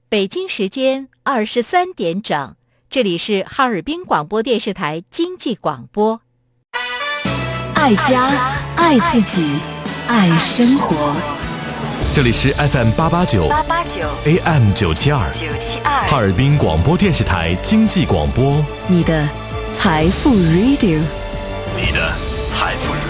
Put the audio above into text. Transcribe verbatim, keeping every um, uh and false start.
北京时间二十三点整，这里是哈尔滨广播电视台经济广播。 爱家，爱自己，爱生活。 这里是 F M 八八九 A M 九七二哈尔滨广播电视台经济广播， 你的财富 Radio， 你的财富 Radio。